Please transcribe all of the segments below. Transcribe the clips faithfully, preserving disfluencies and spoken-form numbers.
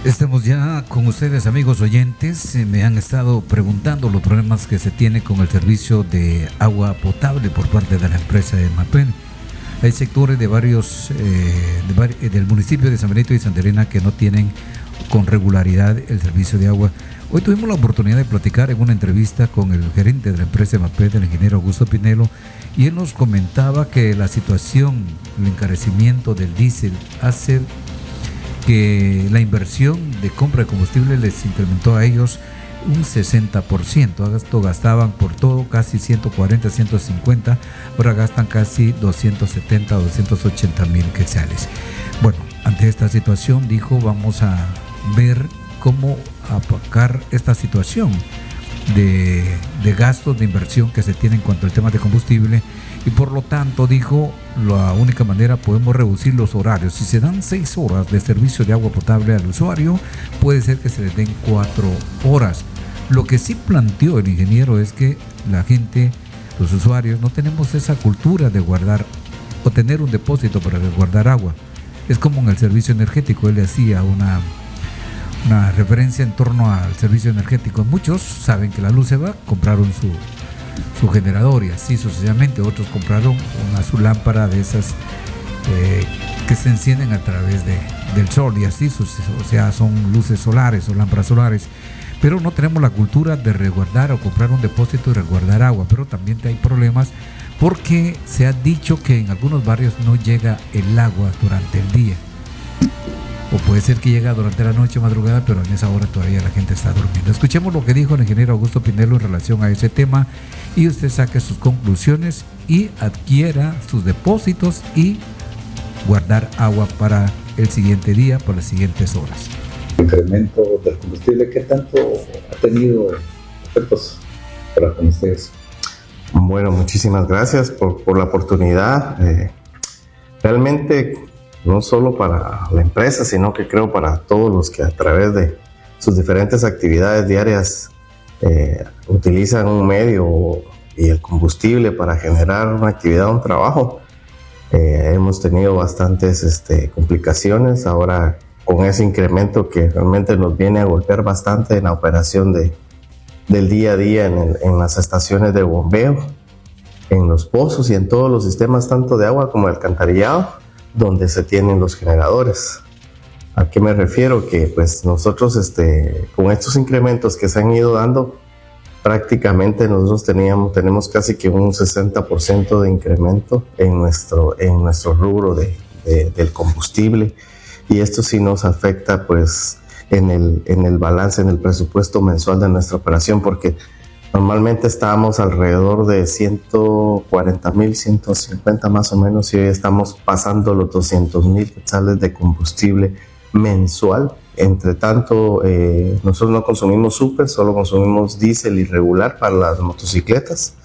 Estamos ya con ustedes, amigos oyentes. Me han estado preguntando los problemas que se tiene con el servicio de agua potable por parte de la empresa de EMAPEN. Hay sectores de varios eh, de vari del municipio de San Benito y Santa Elena que no tienen con regularidad el servicio de agua. Hoy tuvimos la oportunidad de platicar en una entrevista con el gerente de la empresa EMAPEN, el ingeniero Augusto Pinelo, y él nos comentaba que la situación, el encarecimiento del diésel hace que la inversión de compra de combustible les incrementó a ellos un sesenta por ciento. Esto gastaban por todo casi ciento cuarenta, ciento cincuenta, ahora gastan casi doscientos setenta, doscientos ochenta mil quetzales. Bueno, ante esta situación, dijo, vamos a ver cómo apacar esta situación de, de gastos de inversión que se tiene en cuanto al tema de combustible. Y por lo tanto, dijo, la única manera podemos reducir los horarios. Si se dan seis horas de servicio de agua potable al usuario, puede ser que se les den cuatro horas. Lo que sí planteó el ingeniero es que la gente, los usuarios, no tenemos esa cultura de guardar o tener un depósito para guardar agua. Es como en el servicio energético. Él le hacía una, una referencia en torno al servicio energético. Muchos saben que la luz se va, compraron su su generador y así sucesivamente. Otros compraron una su lámpara de esas eh, que se encienden a través de, del sol y así, o sea, son luces solares o lámparas solares, pero no tenemos la cultura de resguardar o comprar un depósito y resguardar agua. Pero también hay problemas porque se ha dicho que en algunos barrios no llega el agua durante el día, o puede ser que llega durante la noche o madrugada, pero en esa hora todavía la gente está durmiendo. Escuchemos lo que dijo el ingeniero Augusto Pinelo en relación a ese tema y usted saque sus conclusiones y adquiera sus depósitos y guardar agua para el siguiente día, para las siguientes horas. El incremento del combustible, ¿qué tanto ha tenido efectos para con ustedes? Bueno, muchísimas gracias por, por la oportunidad. Eh, realmente, no solo para la empresa, sino que creo para todos los que a través de sus diferentes actividades diarias eh, utilizan un medio y el combustible para generar una actividad, un trabajo. Eh, hemos tenido bastantes este, complicaciones ahora con ese incremento que realmente nos viene a golpear bastante en la operación de, del día a día en, el, en las estaciones de bombeo, en los pozos y en todos los sistemas tanto de agua como de alcantarillado donde se tienen los generadores. ¿A qué me refiero? Que pues nosotros este, con estos incrementos que se han ido dando, prácticamente nosotros teníamos, tenemos casi que un sesenta por ciento de incremento en nuestro, en nuestro rubro de, de, del combustible, y esto sí nos afecta pues en el, en el balance, en el presupuesto mensual de nuestra operación, porque normalmente estábamos alrededor de ciento cuarenta mil, ciento cincuenta más o menos, y hoy estamos pasando los doscientos mil quetzales de combustible mensual. Entre tanto, eh, nosotros no consumimos súper, solo consumimos diésel irregular para las motocicletas,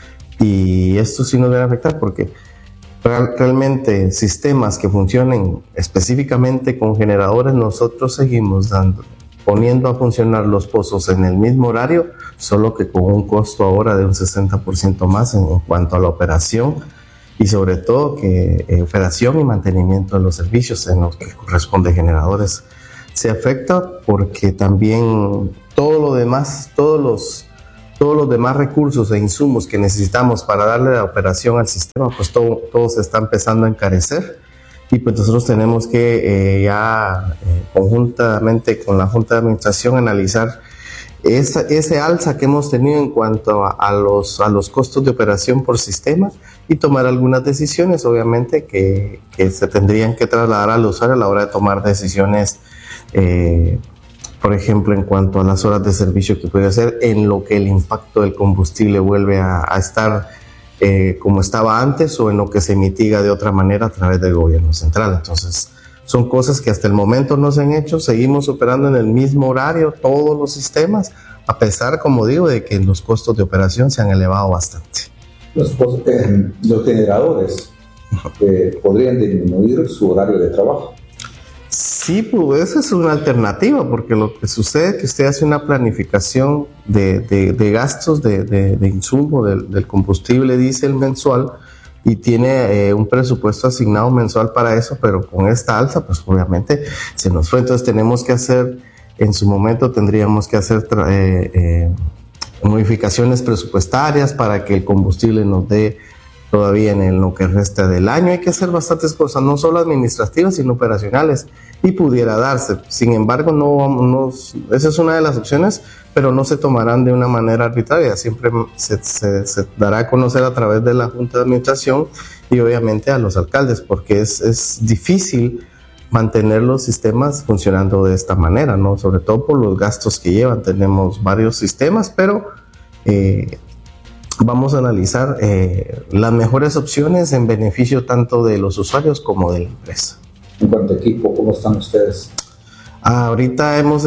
y esto sí nos debe afectar porque real, realmente sistemas que funcionen específicamente con generadores, nosotros seguimos dando poniendo a funcionar los pozos en el mismo horario, solo que con un costo ahora de un sesenta por ciento más en, en cuanto a la operación, y sobre todo que eh, operación y mantenimiento de los servicios en los que corresponde generadores se afecta, porque también todo lo demás, todos los, todos los demás recursos e insumos que necesitamos para darle la operación al sistema, pues todo, todo se está empezando a encarecer. Y pues nosotros tenemos que eh, ya eh, conjuntamente con la Junta de Administración analizar esa, ese alza que hemos tenido en cuanto a, a, los, a los costos de operación por sistema y tomar algunas decisiones, obviamente, que, que se tendrían que trasladar al usuario a la hora de tomar decisiones, eh, por ejemplo, en cuanto a las horas de servicio que puede hacer, en lo que el impacto del combustible vuelve a, a estar Eh, como estaba antes, o en lo que se mitiga de otra manera a través del gobierno central. Entonces, son cosas que hasta el momento no se han hecho. Seguimos operando en el mismo horario todos los sistemas, a pesar, como digo, de que los costos de operación se han elevado bastante. Los, eh, los generadores eh, podrían disminuir su horario de trabajo. Sí, pues esa es una alternativa, porque lo que sucede es que usted hace una planificación de, de, de gastos de, de, de insumo del, del combustible diésel mensual, y tiene eh, un presupuesto asignado mensual para eso, pero con esta alza, pues obviamente se nos fue. Entonces tenemos que hacer, en su momento tendríamos que hacer eh, eh, modificaciones presupuestarias para que el combustible nos dé todavía en el, lo que resta del año. Hay que hacer bastantes cosas, no solo administrativas, sino operacionales, y pudiera darse. Sin embargo, no, no, esa es una de las opciones, pero no se tomarán de una manera arbitraria. Siempre se, se, se dará a conocer a través de la Junta de Administración y obviamente a los alcaldes, porque es, es difícil mantener los sistemas funcionando de esta manera, ¿no? Sobre todo por los gastos que llevan. Tenemos varios sistemas, pero eh, vamos a analizar eh, las mejores opciones en beneficio tanto de los usuarios como de la empresa. En cuanto a equipo, ¿cómo están ustedes? Ahorita hemos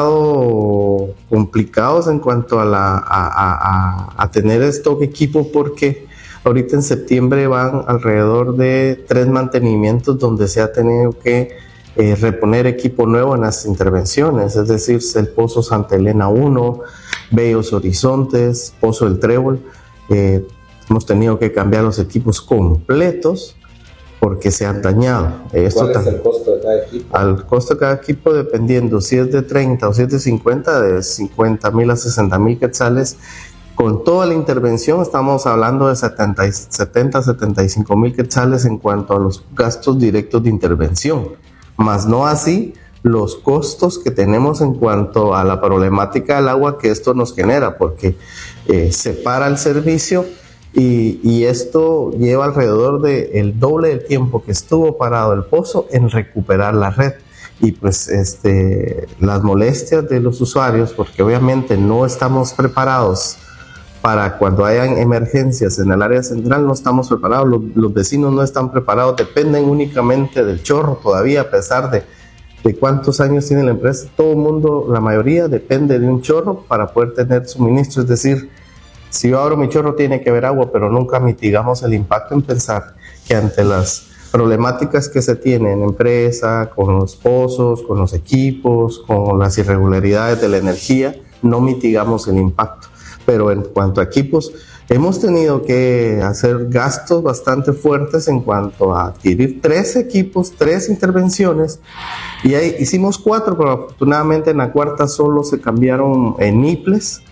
estado complicados en cuanto a, la, a, a, a tener stock equipo, porque ahorita en septiembre van alrededor de tres mantenimientos donde se ha tenido que eh, reponer equipo nuevo en las intervenciones, es decir, el Pozo Santa Elena uno, Bellos Horizontes, Pozo del Trébol. Eh, hemos tenido que cambiar los equipos completos porque se han dañado. Esto ¿Cuál es el costo de cada equipo? Al costo de cada equipo, dependiendo si es de treinta o si es de cincuenta, de cincuenta mil a sesenta mil quetzales. Con toda la intervención estamos hablando de setenta, setenta, setenta y cinco mil quetzales en cuanto a los gastos directos de intervención, más no así los costos que tenemos en cuanto a la problemática del agua que esto nos genera, porque eh, se para el servicio y, y esto lleva alrededor del doble del tiempo que estuvo parado el pozo en recuperar la red. Y pues este, las molestias de los usuarios, porque obviamente no estamos preparados para cuando hayan emergencias en el área central, no estamos preparados, los, los vecinos no están preparados, dependen únicamente del chorro todavía, a pesar de de cuántos años tiene la empresa. Todo el mundo, la mayoría, depende de un chorro para poder tener suministro. Es decir, si yo abro mi chorro tiene que haber agua, pero nunca mitigamos el impacto en pensar que ante las problemáticas que se tienen en la empresa, con los pozos, con los equipos, con las irregularidades de la energía, no mitigamos el impacto. Pero en cuanto a equipos, hemos tenido que hacer gastos bastante fuertes en cuanto a adquirir tres equipos, tres intervenciones, y ahí hicimos cuatro, pero afortunadamente en la cuarta solo se cambiaron en niples,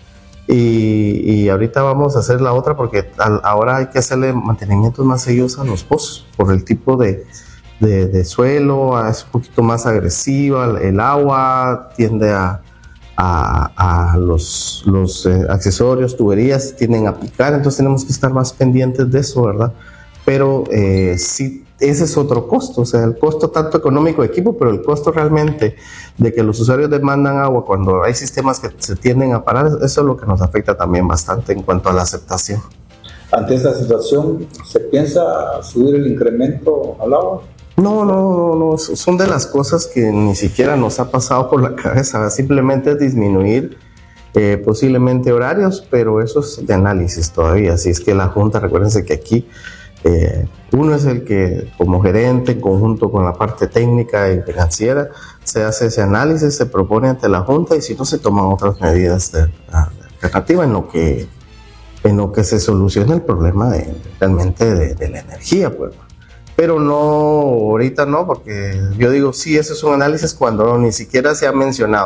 y, y ahorita vamos a hacer la otra porque al, ahora hay que hacerle mantenimientos más seguidos a los pozos por el tipo de, de, de suelo, es un poquito más agresiva, el, el agua tiende a a, a los, los eh, accesorios, tuberías tienden a picar, entonces tenemos que estar más pendientes de eso, ¿verdad? Pero eh, sí, ese es otro costo, o sea, el costo tanto económico de equipo, pero el costo realmente de que los usuarios demandan agua cuando hay sistemas que se tienden a parar, eso es lo que nos afecta también bastante en cuanto a la aceptación. Ante esta situación, ¿se piensa subir el incremento al agua? No, no, no, no, son de las cosas que ni siquiera nos ha pasado por la cabeza, simplemente disminuir eh, posiblemente horarios, pero eso es de análisis todavía. Así es que la Junta, recuérdense que aquí eh, uno es el que como gerente, en conjunto con la parte técnica y financiera, se hace ese análisis, se propone ante la Junta y si no se toman otras medidas de, de alternativa en lo que, en lo que se solucione el problema de, realmente de, de la energía, pues. Pero no, ahorita no, porque yo digo, sí, eso es un análisis cuando ni siquiera se ha mencionado.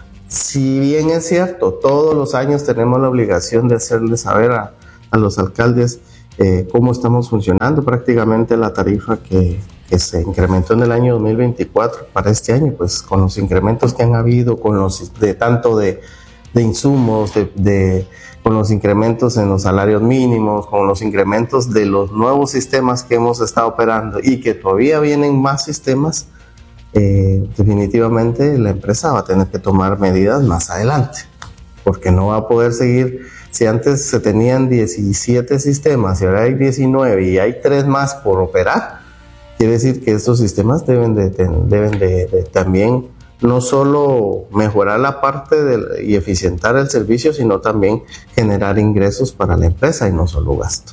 Si bien es cierto, todos los años tenemos la obligación de hacerle saber a, a los alcaldes eh, cómo estamos funcionando. Prácticamente la tarifa que, que se incrementó en el año dos mil veinticuatro para este año, pues con los incrementos que han habido, con los de tanto de, de insumos, de, de con los incrementos en los salarios mínimos, con los incrementos de los nuevos sistemas que hemos estado operando y que todavía vienen más sistemas, eh, definitivamente la empresa va a tener que tomar medidas más adelante, porque no va a poder seguir. Si antes se tenían diecisiete sistemas y ahora hay diecinueve y hay tres más por operar, quiere decir que estos sistemas deben de, deben de, de también no solo mejorar la parte de, y eficientar el servicio, sino también generar ingresos para la empresa y no solo gasto.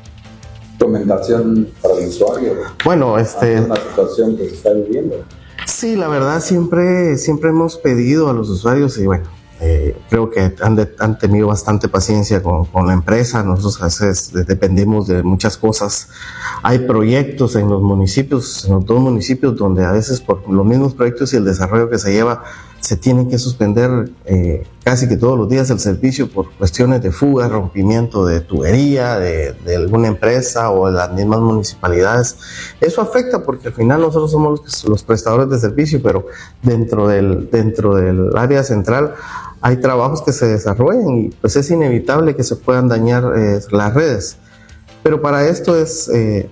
Recomendación para el usuario. Bueno, este... Es una situación que se está viviendo. Sí, la verdad siempre, siempre hemos pedido a los usuarios y bueno, eh, creo que han, de, han tenido bastante paciencia con, con la empresa. Nosotros a veces dependemos de muchas cosas. Hay proyectos en los municipios, en los dos municipios, donde a veces por los mismos proyectos y el desarrollo que se lleva, se tiene que suspender eh, casi que todos los días el servicio por cuestiones de fuga, rompimiento de tubería de, de alguna empresa o de las mismas municipalidades. Eso afecta porque al final nosotros somos los, los prestadores de servicio, pero dentro del, dentro del área central hay trabajos que se desarrollan y pues es inevitable que se puedan dañar eh, las redes. Pero para esto es... Eh,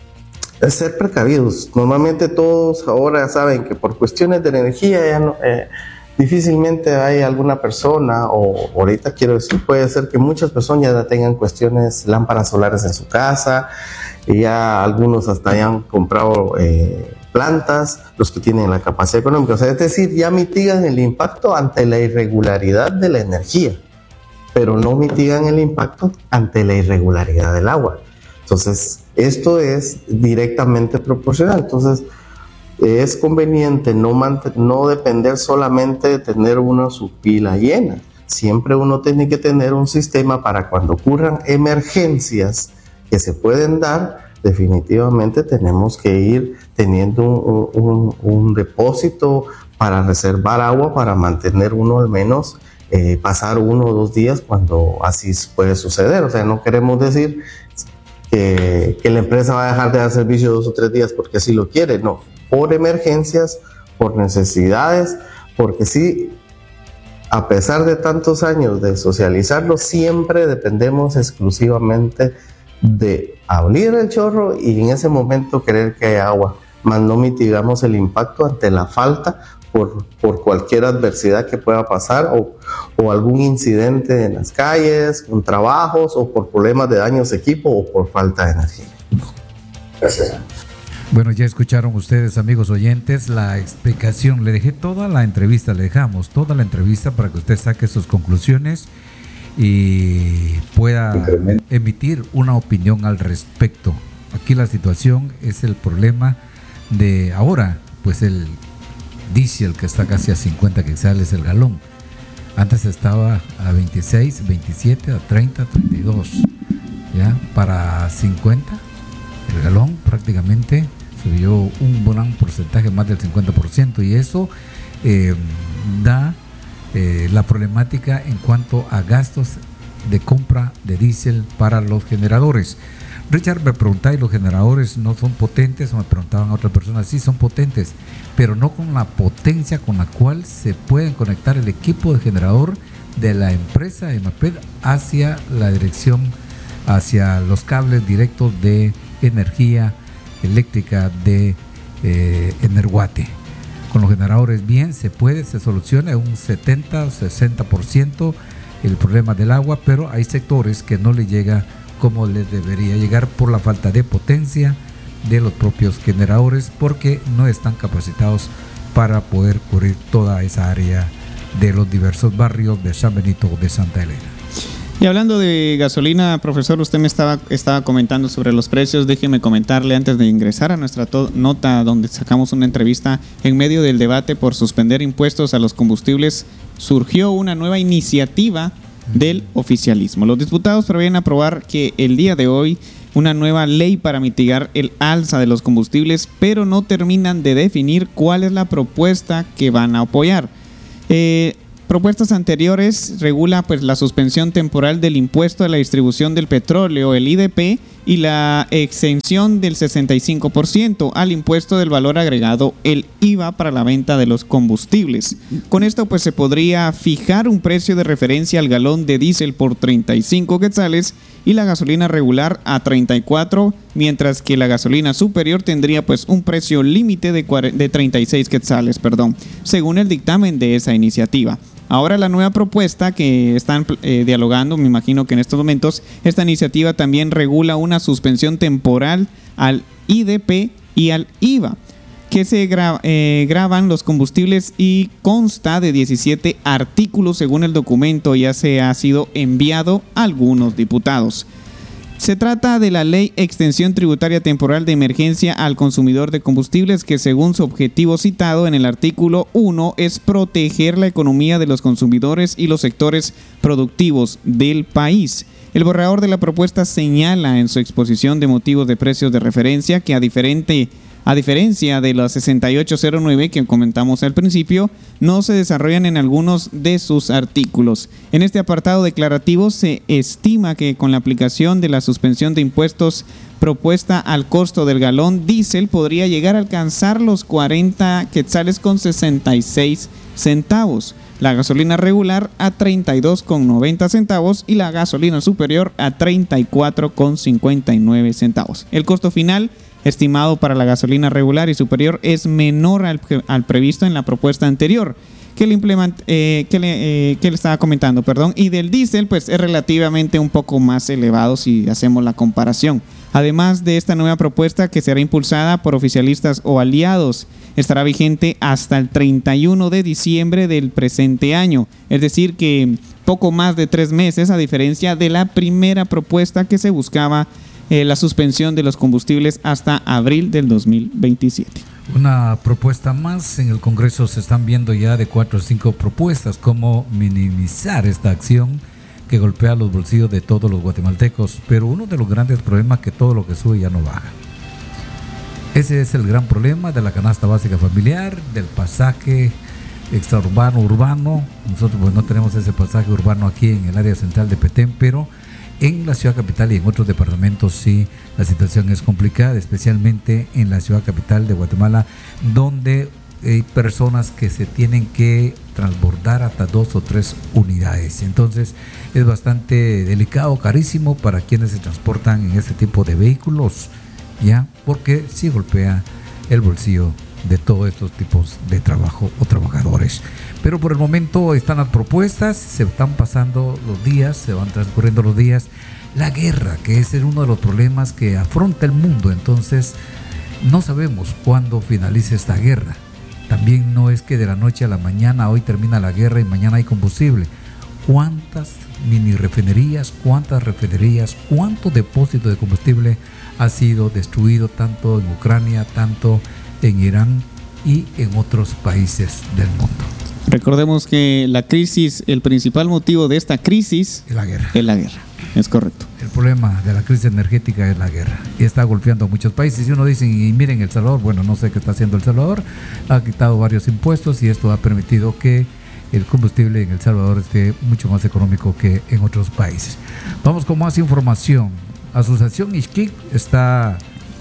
es ser precavidos. Normalmente todos ahora saben que por cuestiones de energía ya no, eh, difícilmente hay alguna persona, o ahorita quiero decir, puede ser que muchas personas ya tengan cuestiones, lámparas solares en su casa, y ya algunos hasta hayan comprado eh, plantas, los que tienen la capacidad económica. O sea, es decir, ya mitigan el impacto ante la irregularidad de la energía, pero no mitigan el impacto ante la irregularidad del agua. Entonces, esto es directamente proporcional. Entonces, es conveniente no, mant- no depender solamente de tener uno su pila llena. Siempre uno tiene que tener un sistema para cuando ocurran emergencias que se pueden dar. Definitivamente tenemos que ir teniendo un, un, un depósito para reservar agua, para mantener uno al menos eh, pasar uno o dos días cuando así puede suceder. O sea, no queremos decir Que, que la empresa va a dejar de dar servicio dos o tres días porque así lo quiere, no, por emergencias, por necesidades, porque sí, a pesar de tantos años de socializarlo, siempre dependemos exclusivamente de abrir el chorro y en ese momento querer que haya agua, más no mitigamos el impacto ante la falta por, por cualquier adversidad que pueda pasar o, o algún incidente en las calles, con trabajos o por problemas de daños de equipo o por falta de energía. Gracias. Bueno, ya escucharon ustedes, amigos oyentes, la explicación. Le dejé toda la entrevista, le dejamos toda la entrevista para que usted saque sus conclusiones y pueda emitir una opinión al respecto. Aquí la situación es el problema de ahora, pues el diésel que está casi a cincuenta quetzales el galón. Antes estaba a veintiséis, veintisiete, a treinta, treinta y dos. Ya para cincuenta el galón prácticamente subió un buen porcentaje, más del cincuenta por ciento, y eso eh, da eh, la problemática en cuanto a gastos de compra de diésel para los generadores. Richard me preguntaba, ¿y los generadores no son potentes? O me preguntaban a otras personas, sí son potentes, pero no con la potencia con la cual se pueden conectar el equipo de generador de la empresa EMAPED hacia la dirección, hacia los cables directos de energía eléctrica de eh, Energuate. Con los generadores bien se puede, se soluciona un setenta o sesenta por ciento el problema del agua, pero hay sectores que no le llega como les debería llegar por la falta de potencia de los propios generadores, porque no están capacitados para poder cubrir toda esa área de los diversos barrios de San Benito de Santa Elena. Y hablando de gasolina, profesor, usted me estaba, estaba comentando sobre los precios. Déjeme comentarle antes de ingresar a nuestra to- nota donde sacamos una entrevista. En medio del debate por suspender impuestos a los combustibles, surgió una nueva iniciativa del oficialismo. Los diputados prevén aprobar que el día de hoy una nueva ley para mitigar el alza de los combustibles, pero no terminan de definir cuál es la propuesta que van a apoyar. Eh, propuestas anteriores regula pues la suspensión temporal del impuesto a la distribución del petróleo, el I D P, y la exención del sesenta y cinco por ciento al impuesto del valor agregado, el I V A, para la venta de los combustibles. Con esto pues se podría fijar un precio de referencia al galón de diésel por treinta y cinco quetzales y la gasolina regular a treinta y cuatro, mientras que la gasolina superior tendría pues un precio límite de, de treinta y seis quetzales, perdón, según el dictamen de esa iniciativa. Ahora la nueva propuesta que están eh, dialogando, me imagino que en estos momentos, esta iniciativa también regula una suspensión temporal al I D P y al I V A, que se gra- eh, graban los combustibles, y consta de diecisiete artículos según el documento, ya se ha sido enviado a algunos diputados. Se trata de la Ley Extensión Tributaria Temporal de Emergencia al Consumidor de Combustibles, que según su objetivo citado en el artículo uno es proteger la economía de los consumidores y los sectores productivos del país. El borrador de la propuesta señala en su exposición de motivos de precios de referencia que a diferente A diferencia de la sesenta y ocho cero nueve que comentamos al principio, no se desarrollan en algunos de sus artículos. En este apartado declarativo se estima que con la aplicación de la suspensión de impuestos propuesta al costo del galón diésel podría llegar a alcanzar los cuarenta quetzales con sesenta y seis centavos. La gasolina regular a treinta y dos con noventa centavos y la gasolina superior a treinta y cuatro con cincuenta y nueve centavos. El costo final estimado para la gasolina regular y superior es menor al, al previsto en la propuesta anterior que le, implement, eh, que, le, eh, que le estaba comentando, perdón, y del diésel pues es relativamente un poco más elevado si hacemos la comparación. Además de esta nueva propuesta, que será impulsada por oficialistas o aliados, estará vigente hasta el treinta y uno de diciembre del presente año, es decir que poco más de tres meses, a diferencia de la primera propuesta que se buscaba Eh, la suspensión de los combustibles hasta abril del dos mil veintisiete. Una propuesta más. En el Congreso se están viendo ya de cuatro o cinco propuestas cómo minimizar esta acción que golpea los bolsillos de todos los guatemaltecos, pero uno de los grandes problemas es que todo lo que sube ya no baja. Ese es el gran problema de la canasta básica familiar, del pasaje extraurbano, urbano. Nosotros pues no tenemos ese pasaje urbano aquí en el área central de Petén, pero en la ciudad capital y en otros departamentos sí la situación es complicada, especialmente en la ciudad capital de Guatemala, donde hay personas que se tienen que transbordar hasta dos o tres unidades. Entonces es bastante delicado, carísimo para quienes se transportan en este tipo de vehículos, ya, porque sí golpea el bolsillo de todos estos tipos de trabajo o trabajadores. Pero por el momento están las propuestas, se están pasando los días, se van transcurriendo los días. La guerra, que es uno de los problemas que afronta el mundo, entonces no sabemos cuándo finalice esta guerra. También no es que de la noche a la mañana hoy termina la guerra y mañana hay combustible. ¿Cuántas mini refinerías, cuántas refinerías, cuánto depósito de combustible ha sido destruido tanto en Ucrania, tanto en Irán y en otros países del mundo? Recordemos que la crisis, el principal motivo de esta crisis es la guerra. Es la guerra, es correcto. El problema de la crisis energética es la guerra y está golpeando a muchos países. Y uno dice, y miren El Salvador, bueno, no sé qué está haciendo El Salvador, ha quitado varios impuestos y esto ha permitido que el combustible en El Salvador esté mucho más económico que en otros países. Vamos con más información. Asociación Ixquic está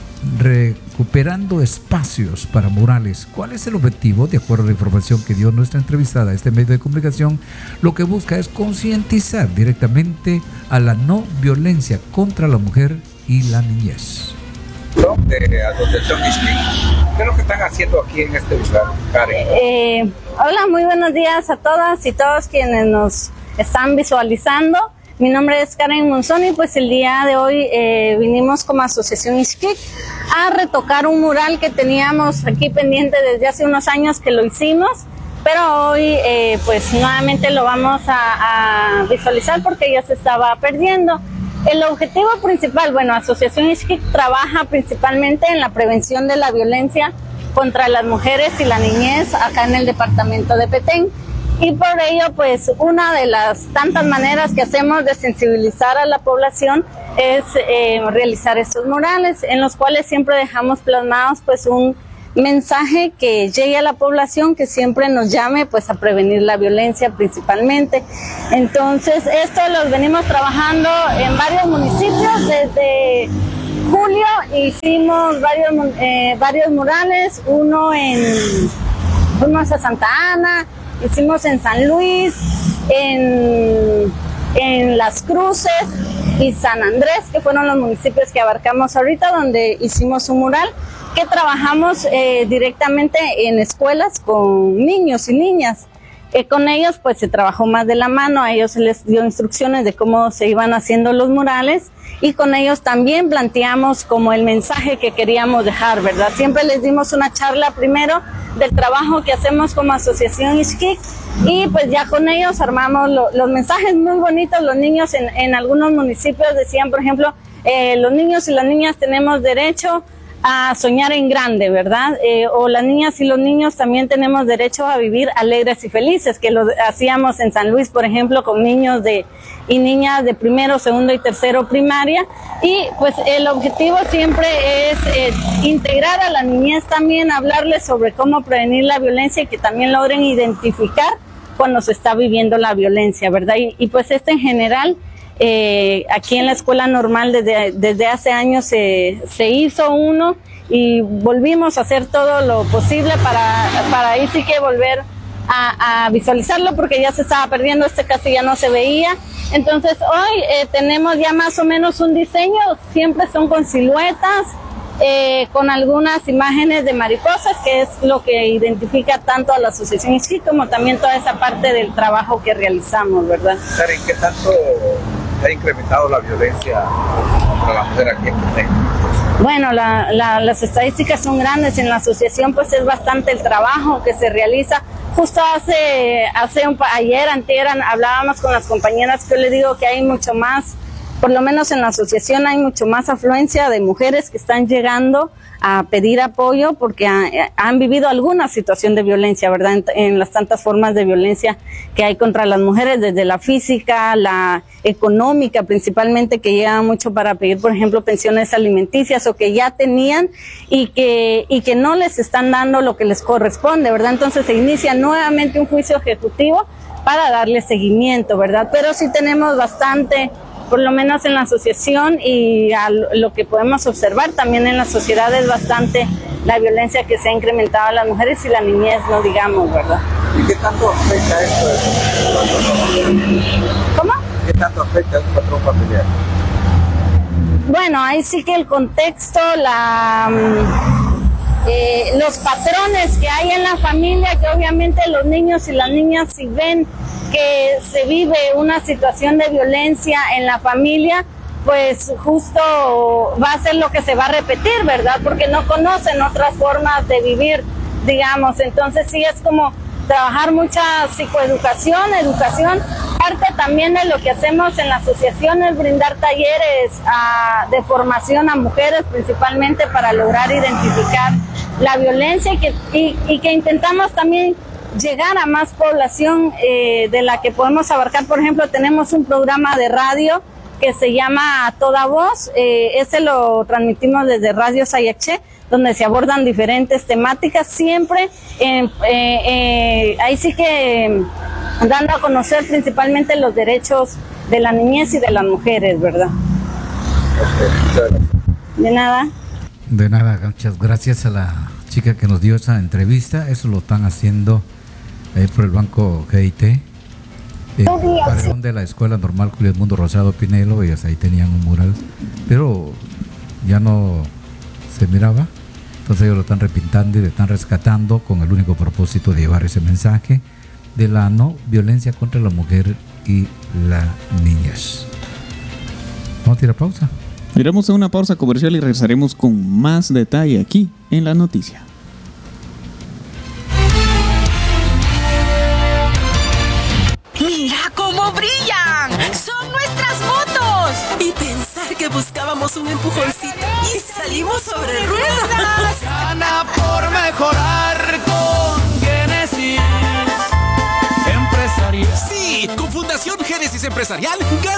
recuperando espacios para murales. ¿Cuál es el objetivo? De acuerdo a la información que dio nuestra entrevistada a este medio de comunicación, lo que busca es concientizar directamente a la no violencia contra la mujer y la niñez. De Asociación Ixquic, ¿qué es lo que están haciendo aquí en este lugar, Karen? Eh, hola, muy buenos días a todas y todos quienes nos están visualizando. Mi nombre es Karen Monzón y pues el día de hoy eh, vinimos como Asociación Ixquic a retocar un mural que teníamos aquí pendiente desde hace unos años que lo hicimos, pero hoy eh, pues nuevamente lo vamos a, a visualizar porque ya se estaba perdiendo. El objetivo principal, bueno, Asociación Ixquic trabaja principalmente en la prevención de la violencia contra las mujeres y la niñez acá en el departamento de Petén. Y por ello, pues, una de las tantas maneras que hacemos de sensibilizar a la población es eh, realizar estos murales, en los cuales siempre dejamos plasmados, pues, un mensaje que llegue a la población, que siempre nos llame, pues, a prevenir la violencia principalmente. Entonces, esto lo venimos trabajando en varios municipios. Desde julio hicimos varios, eh, varios murales, uno en, fuimos a Santa Ana, hicimos en San Luis, en, en Las Cruces y San Andrés, que fueron los municipios que abarcamos ahorita, donde hicimos un mural que trabajamos eh, directamente en escuelas con niños y niñas. Eh, con ellos pues se trabajó más de la mano, a ellos se les dio instrucciones de cómo se iban haciendo los murales y con ellos también planteamos como el mensaje que queríamos dejar, ¿verdad? Siempre les dimos una charla primero del trabajo que hacemos como Asociación Ixquic y pues ya con ellos armamos lo, los mensajes muy bonitos. Los niños en, en algunos municipios decían, por ejemplo, eh, los niños y las niñas tenemos derecho a soñar en grande, ¿verdad? Eh, o las niñas y los niños también tenemos derecho a vivir alegres y felices, que lo hacíamos en San Luis, por ejemplo, con niños de y niñas de primero, segundo y tercero primaria. Y pues el objetivo siempre es eh, integrar a la niñez también, hablarles sobre cómo prevenir la violencia y que también logren identificar cuando se está viviendo la violencia, ¿verdad? Y, y pues este en general, Eh, aquí en la escuela normal desde, desde hace años se, se hizo uno y volvimos a hacer todo lo posible para, para ahí sí que volver a, a visualizarlo porque ya se estaba perdiendo, este casi ya no se veía. Entonces hoy eh, tenemos ya más o menos un diseño, siempre son con siluetas, eh, con algunas imágenes de mariposas, que es lo que identifica tanto a la Asociación Ixquic como también toda esa parte del trabajo que realizamos, ¿verdad? ¿En qué tanto ha incrementado la violencia contra la mujer aquí en Quetzal? Bueno, la, la, las estadísticas son grandes. En la asociación pues es bastante el trabajo que se realiza. Justo hace, hace un, ayer, antier, hablábamos con las compañeras que yo les digo que hay mucho más, por lo menos en la asociación hay mucho más afluencia de mujeres que están llegando a pedir apoyo porque ha, han vivido alguna situación de violencia, ¿verdad? En, en las tantas formas de violencia que hay contra las mujeres, desde la física, la económica principalmente, que llegan mucho para pedir, por ejemplo, pensiones alimenticias o que ya tenían y que, y que no les están dando lo que les corresponde, ¿verdad? Entonces se inicia nuevamente un juicio ejecutivo para darle seguimiento, ¿verdad? Pero sí tenemos bastante, por lo menos en la asociación y a lo que podemos observar también en la sociedad, es bastante la violencia que se ha incrementado a las mujeres y la niñez, no digamos, ¿verdad? ¿Y qué tanto afecta esto a ¿Cómo? ¿Qué tanto afecta a un patrón familiar? Bueno, ahí sí que el contexto, la, eh, los patrones que hay en la familia, que obviamente los niños y las niñas si ven que se vive una situación de violencia en la familia, pues justo va a ser lo que se va a repetir, ¿verdad? Porque no conocen otras formas de vivir, digamos. Entonces sí es como trabajar mucha psicoeducación, educación. Parte también de lo que hacemos en la asociación es brindar talleres a, de formación a mujeres, principalmente para lograr identificar la violencia y que, y, y que intentamos también llegar a más población eh, de la que podemos abarcar. Por ejemplo, tenemos un programa de radio que se llama A Toda Voz, eh, ese lo transmitimos desde Radio Sayaché, donde se abordan diferentes temáticas, siempre eh, eh, eh, ahí sí que dando a conocer principalmente los derechos de la niñez y de las mujeres, ¿verdad? De nada. De nada, muchas gracias a la chica que nos dio esa entrevista. Eso lo están haciendo ahí por el Banco G I T, eh, paredón de la Escuela Normal Julio Edmundo Rosado Pinelo. Ellas ahí tenían un mural, pero ya no se miraba. Entonces ellos lo están repintando y lo están rescatando con el único propósito de llevar ese mensaje de la no violencia contra la mujer y la niñez. Vamos a tirar pausa. Iremos a una pausa comercial y regresaremos con más detalle aquí en la noticia. ¡Mira cómo brillan! ¡Son nuestras motos! Y pensar que buscábamos un empujoncito y salimos sobre ruedas. Gana por mejorar con Génesis Empresarial. Sí, con Fundación Génesis Empresarial, gana